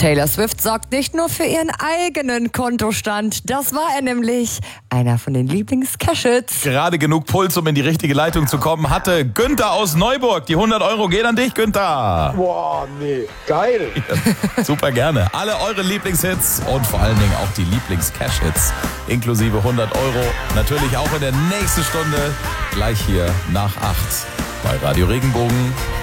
Taylor Swift sorgt nicht nur für ihren eigenen Kontostand. Das war er nämlich. Einer von den Lieblings-Cash-Hits. Gerade genug Puls, um in die richtige Leitung zu kommen, hatte Günther aus Neuburg. Die 100 Euro gehen an dich, Günther. Boah, nee, geil. Ja, super gerne. Alle eure Lieblingshits und vor allen Dingen auch die Lieblings-Cash-Hits inklusive 100 Euro. Natürlich auch in der nächsten Stunde, gleich hier nach 8 bei Radio Regenbogen.